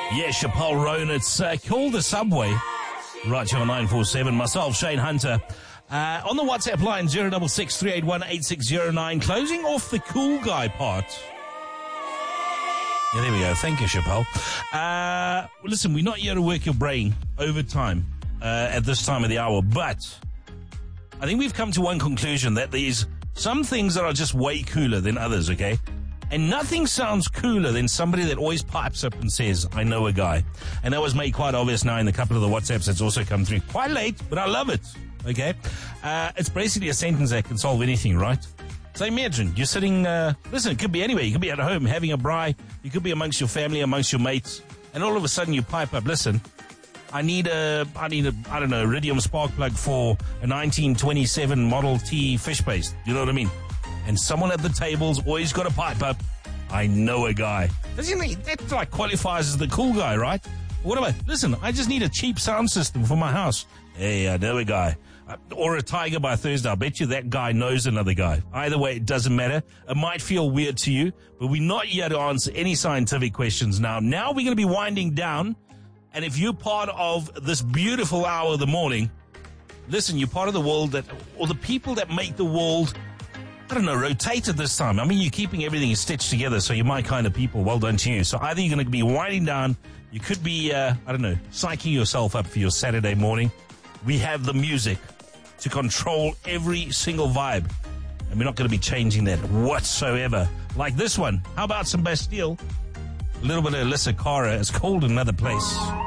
Yeah, Chappelle Roan. It's called The Subway. Right here on 947. Myself, Shane Hunter. On the WhatsApp line, 066 381 8609. Closing off the cool guy part. Yeah, there we go. Thank you, Chappelle. Listen, we're not here to work your brain overtime at this time of the hour, but I think we've come to one conclusion, that there's some things that are just way cooler than others, okay? And nothing sounds cooler than somebody that always pipes up and says, I know a guy. And that was made quite obvious now in a couple of the WhatsApps that's also come through. Quite late, but I love it, okay? It's basically a sentence that can solve anything, right? So imagine, you're sitting, listen, it could be anywhere. You could be at home having a braai. You could be amongst your family, amongst your mates. And all of a sudden you pipe up, listen, I need a, I don't know, iridium spark plug for a 1927 Model T fish paste. You know what I mean? And someone at the table's always got a pipe up. I know a guy. That like qualifies as the cool guy, right? What about, listen, I just need a cheap sound system for my house. Hey, I know a guy. Or a tiger by Thursday. I bet you that guy knows another guy. Either way, it doesn't matter. It might feel weird to you, but we're not here to answer any scientific questions now. Now we're going to be winding down. And if you're part of this beautiful hour of the morning, listen, you're part of the world that, or the people that make the world, I don't know, rotate at this time. I mean, you're keeping everything stitched together, so you're my kind of people. Well done to you. So either you're going to be winding down, you could be, I don't know, psyching yourself up for your Saturday morning. We have the music to control every single vibe, and we're not going to be changing that whatsoever. Like this one. How about some Bastille? A little bit of Alyssa Cara. It's called Another Place.